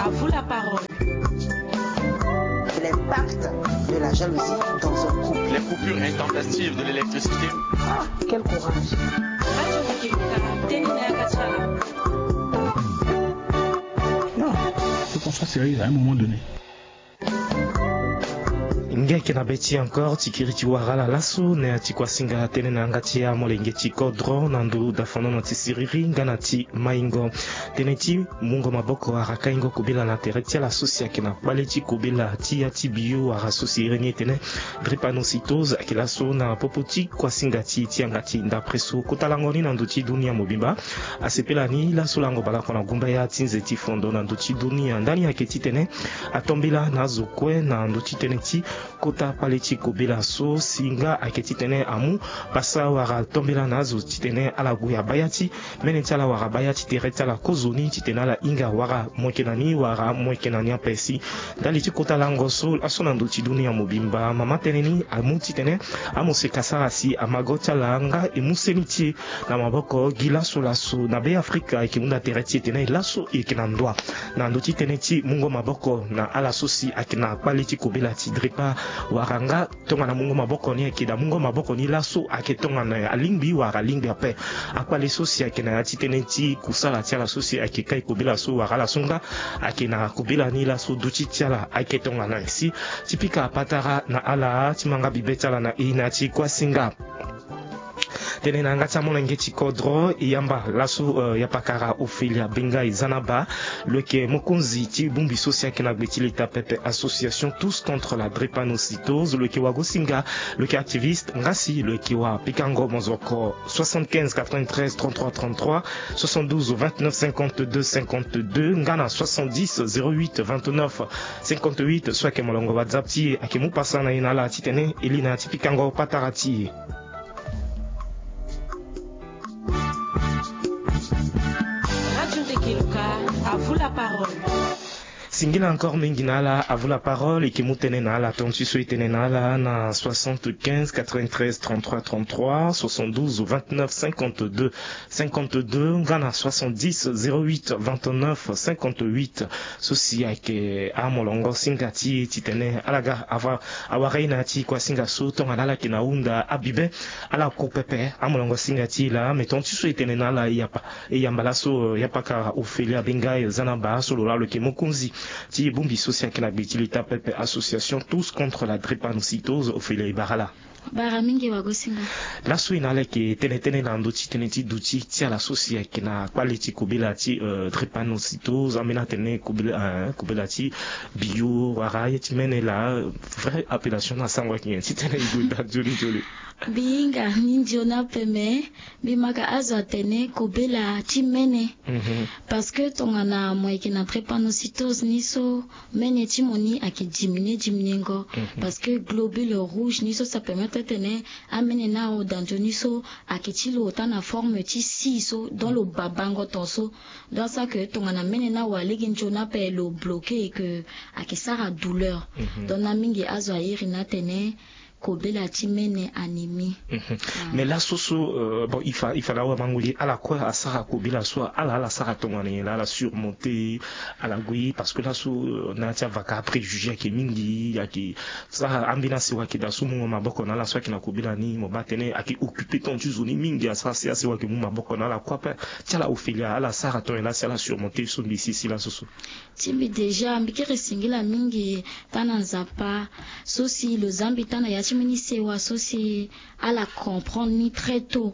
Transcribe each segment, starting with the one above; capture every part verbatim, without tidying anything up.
à vous la parole. L'impact de la jalousie dans un couple. Les coupures intempestives de l'électricité. Ah, quel courage. Non, faut qu'on soit sérieux à un moment donné. Ngeke na beti encore tikiriti warala laso ne atikwa singa tene na ngati ya molenge tikodro na ndu dafono na tisiriri ngana ti maingo teneti mungo maboko araka ingo kubila na tereti la sosia kina baleti kubila ti ya ti bio ara sosiri ni tene drepanocytose akilaso na popoti kwa singa ti ti ngati nda preso kotalangoni na ndu ti dunia mobimba asepela ni laso lango bala kona gumba ya tinze ti fondo na ndu ti dunia ndani ya keti tene atombila na zokwe na ndu ti tene ti kota paleti kobela so singa aketi tene amu pasa wara tombela nazo titene ala guya bayati mene tala wara bayati tereta la kozoni titena la inga wara mokenani wara mokenani apesi dali tikota lango so asona ndo tiduni ya mobimba mama teneni amu titene amu se kasara si amagota langa emuseniti na maboko gilaso laso na be Afrika ikimunda tereti tene laso ikinandwa na ndo titene ti mungo maboko na ala sosi akina paleti kobela ti drepa waranga tonga na mungo maboko ni akida mungo maboko ni laso aketonga na alingbi wara lingbi ape akwa le sosi akina yati tenenti kusala tiala sosi akikai kubila so wara la songa akina kubila ni laso duchi tiala aketonga na si tipika patara na ala timanga bibetala na ina ti kwa singa tene na ngata molenge tikodro yamba laso uh, yapakara Ophelia Benga Zanaba leke mokonzi ti bumbi sosia kena betili ta pepe association tous contre la drépanocytose leke wagosinga leke activiste ngasi leke wa pikango mozoko soixante-quinze quatre-vingt-treize trente-trois trente-trois soixante-douze vingt-neuf cinquante-deux cinquante-deux ngana soixante-dix zéro huit vingt-neuf cinquante-huit soit ke molongo WhatsApp ti akemu pasana inala titene elina ti pikango patarati. À vous la parole. Singila encore minginala à vous la parole et qui moutenenala tontu suitenenala na soixante-quinze quatre-vingt-treize trente-trois trente-trois soixante-douze vingt-neuf cinquante-deux cinquante-deux ngana soixante-dix zéro huit vingt-neuf cinquante-huit sosi ake amolongo singati titene alaga ava awareina ti kwa singa so tonga nala kinaunda abibe ala kopepe amolongo singati la metontu suitenenala yapa e yambala so yapaka Ophelia Benga Zanaba solo la le kemokunzi ti bumbi sosia kina bitili ta pepe association tous contre la drépanocytose Ophelia Ibarala bara mingi wagosinga la suina leke tene tene na ndoti tene ti duti ti ala sosia kina quality kubila ti uh, drépanocytose amena tene kubila uh, kubila ti bio wara ti mene la vraie appellation na sangwa ki ti tene iguda joli joli binga nindiona peme bimaka azwa tene kubila ti mene mm -hmm. parce que tongana moyeke na drépanocytose niso mene ti moni ake diminue diminue ngo mm -hmm. parce que globule rouge niso ça permet tene amene na o danjo niso ake ti lo ta na forme ti si so dans le babango tonso dans ça que tongana mene na wa legi njona pe lo bloqué que ake sara douleur mm -hmm. donc na mingi azwa iri na tene kobela timene animi mm -hmm. ah. Mais la soso euh, bon il fa il fallait avoir mangoli à la quoi à sara kobela soit à la la sara tongane la la surmonter à la gui parce que là so na tia vaka préjugé ki mingi ya ki ça ambina si wa ki da so mo maboko na la so ki na kobela ni mo batene aki occuper ton zone mingi à ça c'est assez wa ki mo maboko na la quoi pa tia la Ophelia à la sara ton la c'est la surmonter so ici si la soso timbi déjà mbikere singila mingi tana nzapa so si le zambi tana ya chimini se wa so si ala comprendre ni très tôt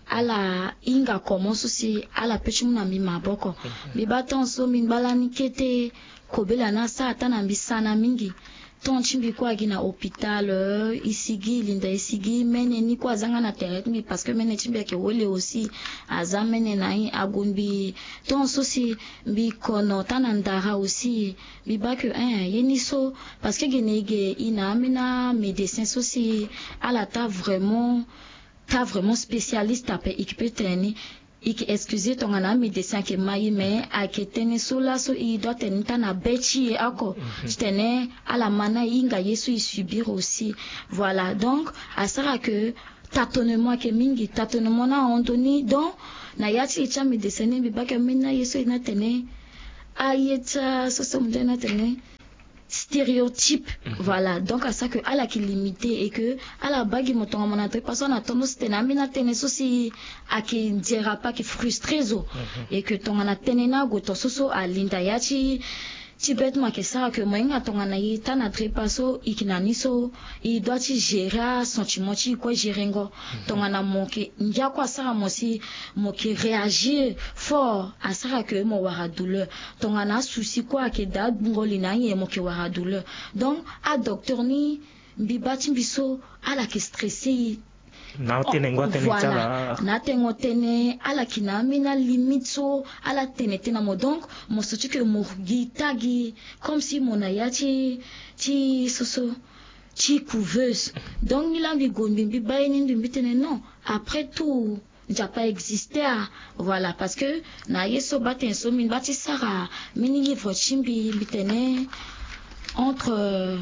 ala inga commence aussi ala pechi muna mi maboko mi baton so min balani kete kobela na sa tana mbisana mingi ton chimbi kwa gina hôpital isigi linda isigi mene ni kwa zanga na terre mi parce que mene chimbi ke wole aussi azamene na i agunbi ton sosi bi kono tanandara aussi bi ba que un yeniso parce que genege ina amena médecin sosi ala ta vraiment ta vraiment spécialiste ape équipé teni iki excuse ton ana médecin ke mai mais aketene sola so i doit tenir na bechi ako tene ala mana inga yesu i subir aussi voilà donc à ça que tâtonnement ke mingi tâtonnement na ondoni donc na yati cha médecin bi ba ke mina yesu ina tene ayeta so so mdena tene stéréotype. Mm-hmm. Voilà, donc à ça que à la qui limité et que à la bague motonga mon entrée parce qu'on a tendance tena mina tene so si à qui dira pas qui frustré zo. Mm-hmm. Et que ton ana tenena go to so so a linda yachi Tibet ma que ça que moi ton ana yi tana très passo ikinani so il doit ti gérer sentiment ti quoi gérer ngo ton ana monke ndia kwa ça mo si mo qui réagir fort à ça que mo wara douleur ton ana souci quoi que da ngoli na yi mo qui wara douleur donc à docteur ni mbibati mbiso ala que stressé na tene ngwa tene tala na tengo tene ala kinami na limite so ala tene tena mo donc mo sotu que mo gitagi comme si mon ayati ti soso ti couveuse donc il a vi gombi bi bayini ndimbi tene non après tout n'a pas existé voilà parce que na yeso baten so min bati sara mini livre chimbi bitene entre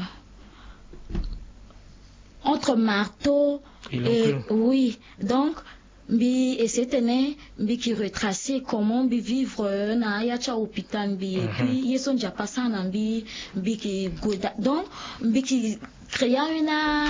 entre marteau et oui donc bi et c'était bi qui retracer comment bi vivre na ya cha hôpital bi et puis yeso nja passa na bi bi qui donc bi qui créer une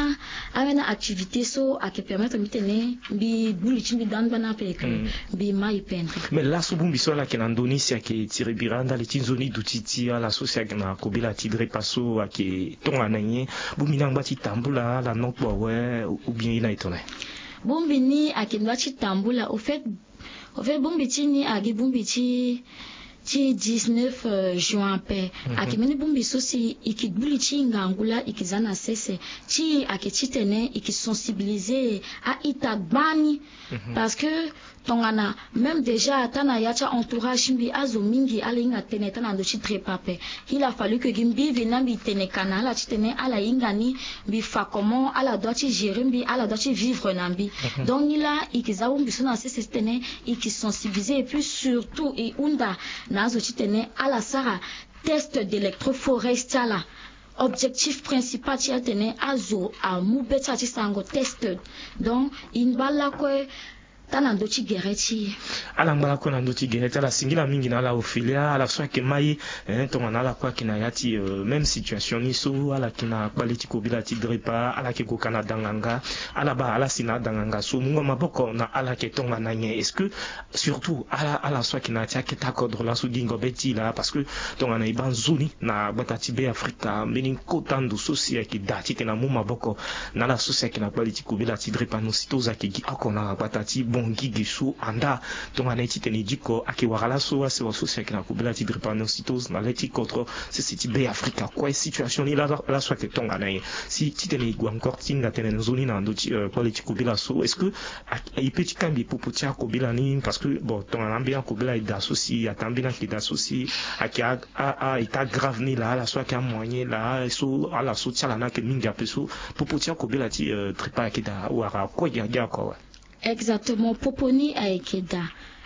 une activité so à qui permettre de tenir bi bulichi bi dan bana pe que bi mai pendre mais là so bumbi so la que l'Indonésie qui tire biranda les tinzoni d'utiti à la société na kobila tidre passo à qui ton ananye bumbi na ngati tambula la non ouais ou bien il a étonné bumbi ni à qui ngati tambula au fait au fait bumbi ni à gi bumbi ti ti dix-neuf juin pe akimeni bumbi so si ikibuli chi ngangula ikizana sese chi akechitene ikisensibiliser a itagbani parce que tongana même déjà tana yacha entourage mbi azo mingi alinga tene tana ndo chi très pape il a fallu que gimbi vinambi tene kanala chitene ala ingani bi fa comment ala doit chi gérer mbi ala doit chi vivre nambi donc il a ikizawu mbi so na sese tene ikisensibiliser et puis surtout et unda nazo chitene ala sara test d'électroforest là objectif principal ti atene azo a mubeta ti sango test donc in bala ko tana ndo chi gereti ala ngala ko ndo chi gereti ala singila mingi na la ophelia ala so ke mai hein to na la kwa kina yati euh, même situation ni so ala kina quality ko bila ti drepa ala ke ko Canada nganga ala ba ala sina danganga so mungo maboko na ala ke tonga na nye est-ce que surtout ala ala so kina ti aketa kodro la so dingo beti là parce que tonga na ibanzuni na batati be Afrika menin ko tando socia ki dati ke na mu maboko na la socia kina quality ko bila ti drepa no sitoza ke gi akona batati bon gigisu anda tonga na titeni diko akiwala so ase waso sekina kubela ti drepanocytose na leti contre ce siti be Afrika quoi situation ni la la soit que tonga na si titeni go encore tinga tenen zoni na ndo ti politique kubela so est-ce que il peut ti kambi popotia kubela ni parce que bon tonga na bien kubela ida soci atambina ki da soci akia a a ita grave ni la la soit que moyen la so ala so tia la na ke minga peso popotia kubela ti trepa ki da wara ko ya ya ko. Exactement, poponi a ekeda.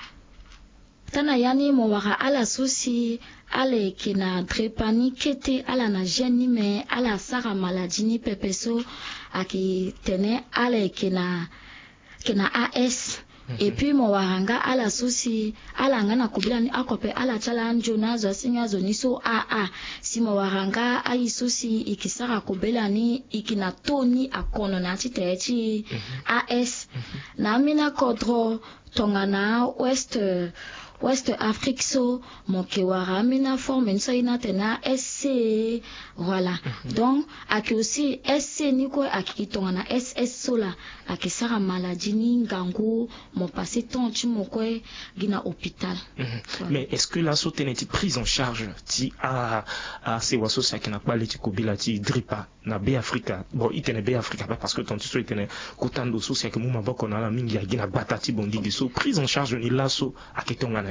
Tana yani mo waka ala sosi ala ekena drepani kete ala na geni me ala sara maladini pepeso aki tene ala ekena kena A S. Et puis mo waranga ala sosi ala ngana kubila ni akope ala chala njona zo singa zo niso a a si mo waranga ai sosi ikisara kubila ni ikina toni akono na titechi A S na mina kodro tongana West West Afrique so mon kewara mina forme nso ina tena S C voilà donc aki aussi S C ni ko aki tongana S S so la aki sara maladie ni ngangu mon passé temps tu mo ko gina hôpital mais est-ce que la sauté n'est prise en charge ti a a se waso sa kina kwali ti kobila ti dripa na be Africa bon itene be Africa parce que tant tu so itene kotando so sa ke mu maboko na la mingi ya gina batati bondigi so prise en charge ni la so akitongana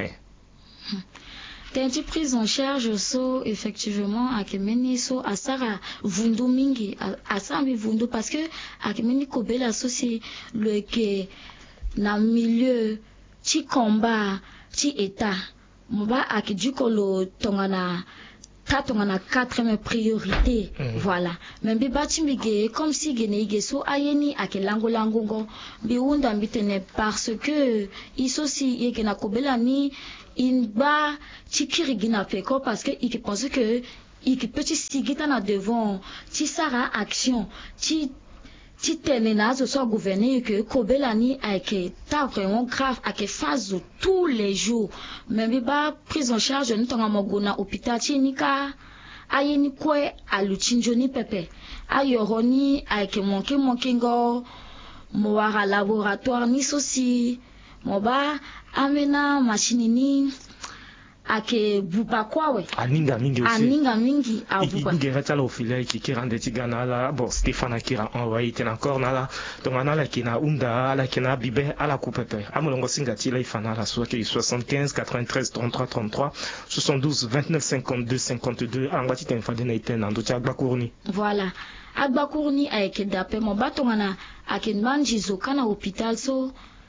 T'es prise en charge so effectivement à Kemeni so à Sara Vundu mingi à Sambi Vundu parce que à Kemeni Kobela so c'est le que na milieu ti combat ti état moba à du kolo tongana tatongana quatrième priorité voilà mais bi bati mbige comme si gene ige so ayeni akelango langongo bi unda mbitene parce que iso si yekena kobela ni il va chikirigina peko parce que il pense que il peut sigita na devant ti sara action ti ti tenena zo so gouverner que kobelani avec ta vraiment grave avec phase tous les jours même ba prise en charge nous tanga moguna hôpital ti nika ayeni kwe aluchinjoni pepe ayoroni avec manqué manqué ngo moara laboratoire ni sosi moba amena machine ni ake bupa kwawe aninga mingi aussi aninga mingi abupa ingera tala ofile ki kirande tigana la bon Stéphane kira envoyé ten encore nala tongana la kina unda la kina bibe ala coupepe amolongo singati la ifana la soit que soixante-quinze quatre-vingt-treize trente-trois trente-trois soixante-douze vingt-neuf cinquante-deux cinquante-deux angati ten fadena iten ando cha gbakourni voilà agbakourni avec dape mo batongana akenmanji zokana hôpital so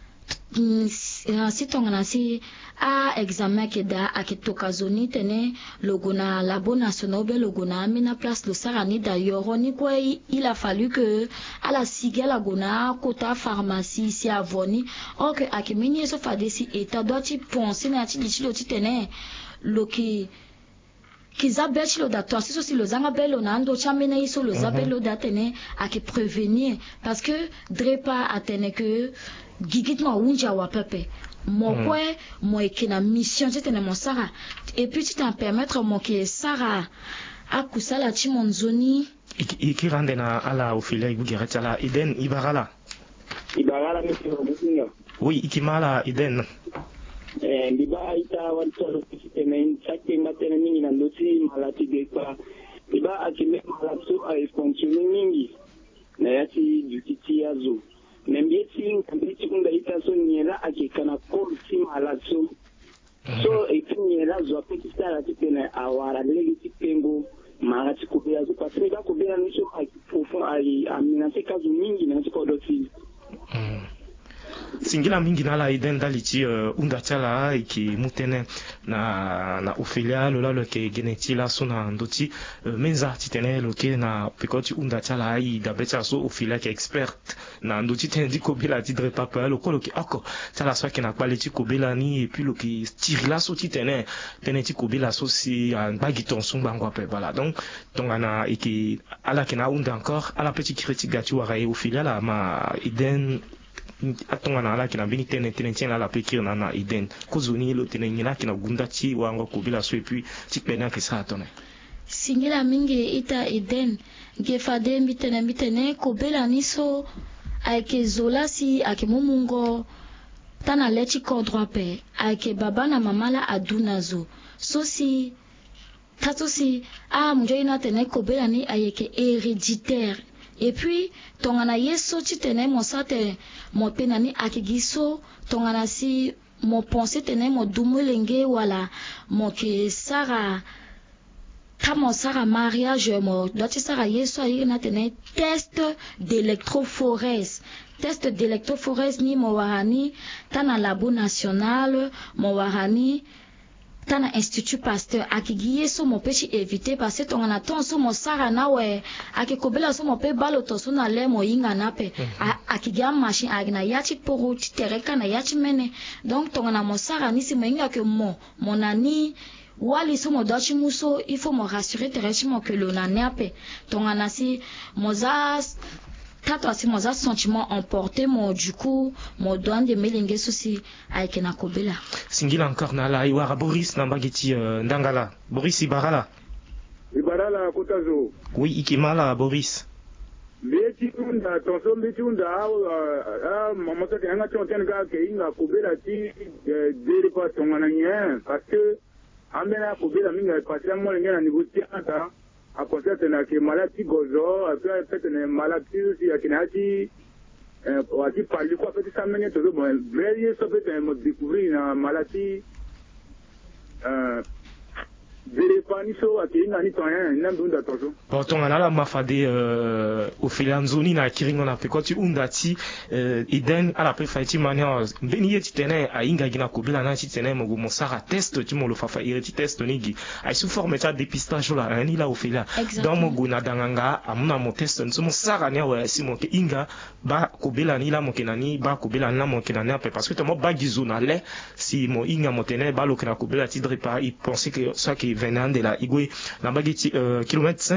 si tongana si a examen ke da akitoka zoni tene logona labo national be logona amina place le sarani d'ailleurs ni quoi il a fallu que à la sigela gona kota pharmacie si avoni or que akimini so fadesi eta doit y penser na ti dichilo ti tene lo ki kizabel lo dato si so si lo zanga belo nando chamena iso lo zabelo datene ake prévenir parce que drepa atene que gigitma unja wa pepe mon quoi moi ekina mission c'était na mon sara et puis tu t'en permettre mon que sara akusala ti monzoni iki rande na ala ofile igugera la iden ibarala ibarala monsieur Musinga oui ikimala iden eh liba ita wantolo kitene chaque matin mingi na ndoti malati de kwa liba akime malatu a fonctionner mingi na yati dutiti yazo nembieti kambiti kunda ita so nyela akikana korsi malatu so ekinyela zo apetita la tipena awara legi tipengo marati kubia zo parce que kubia niso akifofo ali amina se kazu mingi na ko doti singila mingi nala iden dalichi uh, unda chala iki mutene na na ofilia lola lo ke geneti la sona ndoti uh, menza titene lo ke na pekoti unda chala ai da becha so ofilia ke expert na ndoti tene di kobela ti dre papa lo ko lo ke ako chala so ke na kwaliti kobela ni et puis lo ke tire la so titene tene ti kobela so si an bagi ton son bangwa pe voilà donc tongana iki ala ke na unda encore ala petit critique gati wara e ofilia la ma iden atongana ala kina bini tene tene tiena la pekir na na iden kozuni lo tene ngina kina gunda ti wango kubila so et puis ti pena ke sa tone singila mingi ita iden gefade mitene mitene kobela niso ake zola si ake mumungo tana lechi kodro pe ake baba na mama la adunazo so si tato si a mjo ina tene kobela ni ayeke héréditaire. Et puis tongana yeso ti tene mo sate mo penani akigiso tongana si mo pensé tene mo dumulenge wala mo ke sara ta mo sara mariage mo doti sara yeso ayi na tene test d'électrophorèse test d'électrophorèse ni mo warani tana labo national mo warani tana institut Pasteur akigiye so mo pechi éviter parce que tongana ton so mo sara na we akikobela so mo pe balo to so na le mo yinga na pe akigia machine agna yachi poro ti tereka na yachi mene donc tongana mo sara ni si mo yinga que mo monani wali so mo dachi muso il faut me rassurer terechimo que le na neape tongana si mozas tato asi moza sentiment emporté mo du coup mo doan de melenge souci avec na kobela singila encore na la iwara Boris na mbagiti uh, ndangala Boris ibarala ibarala kotazo oui ikimala Boris beti unda tonso beti unda ah mama to tanga tonten ga ke inga kobela ti dere pa tongana nyen parce que amena kobela minga parce que mo ngena niveau ti ata a constaté que maladie gozo après peut-être une maladie aussi qui n'a dit euh on dit par lui quoi peut ça mener tout bon vrai ça peut être découvrir une maladie euh Verepaniso akinga ni tonya ndunda tozo. Pourtant on a la mafade euh au filanzoni na kiringo na pekoti undati euh iden ala pe faiti mania beni yeti tene a inga gina kubila na ti tene mo mo sara test ti mo lo fafa ireti test nigi ai sous forme ta dépistage la ni la au fila dans mo guna danganga amuna mo test nso mo sara ne wa si mo ke inga ba kobela ni la mokenani ba kobela na mokenani après parce que to mo ba gizonale si mo inga motene ba lokena kobela tidre pa il pensait que ça qui venait de la igwe na bagiti kilomètre